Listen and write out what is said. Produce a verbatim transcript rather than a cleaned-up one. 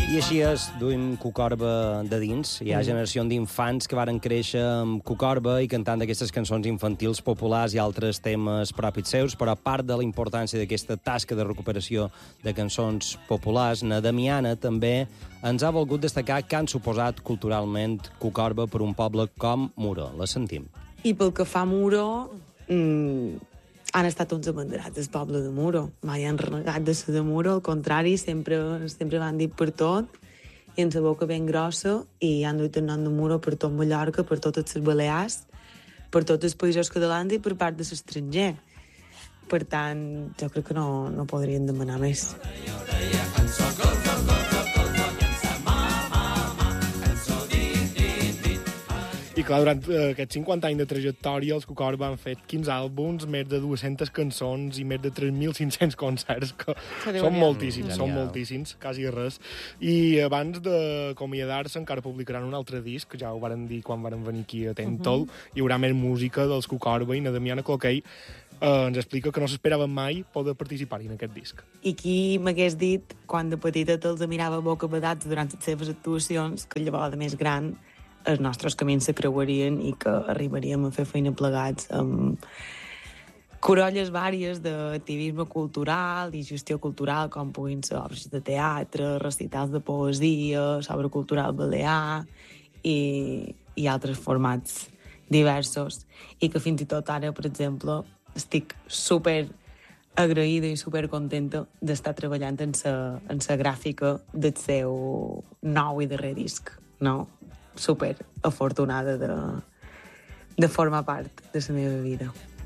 I així és, duim Cucorba de dins. Hi ha generacions d'infants que varen créixer amb Cucorba i cantant d'aquestes cançons infantils populars i altres temes propis seus, però a part de la importància d'aquesta tasca de recuperació de cançons populars, na Damiana també ens ha volgut destacar que han suposat culturalment Cucorba per un poble com Muro. La sentim. I pel que fa a Muro, mmm, han estat tots abanderats del poble de Muro. Mai han renegat de ser de Muro, al contrari, sempre, sempre van dir per tot, i amb la boca ben grossa, i han duit el nom de Muro per tot Mallorca, per totes les Balears, per tots els països catalans i per part de l'estranger. Per tant, jo crec que no, no podrien demanar més. I clar, durant eh, aquests cinquanta anys de trajectòria, els Cucorba han fet quinze àlbums, més de dues-centes cançons i més de tres mil cinc-cents concerts, que són moltíssims, són moltíssims, quasi res. I abans d'acomiadar-se encara publicaran un altre disc, ja ho varen dir quan varen venir aquí a Tentol, uh -huh. Hi haurà més música dels Cucorba i na Damiana Cloquei eh, ens explica que no s'esperaven mai poder participar en aquest disc. I qui m'hagués dit, quan de petita te'ls mirava bocabadats durant les seves actuacions, que llavors de més gran els nostres camins se creuarien i que arribaríem a fer feina plegats amb corolles vàries d'activisme cultural i gestió cultural, com puguin ser obres de teatre, recitals de poesia, sobre cultural balear i, i altres formats diversos. I que fins i tot ara, per exemple, estic super agraïda i super contenta d'estar treballant en la en la gràfica del seu nou i darrer disc, no? Super afortunada de, de formar part de la meva vida.